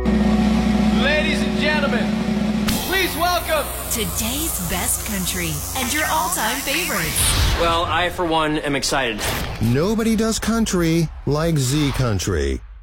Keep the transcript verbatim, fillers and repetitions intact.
Ladies and gentlemen, please welcome today's best country and your all-time favorites. Well, I, for one, am excited. Nobody does country like Z Country.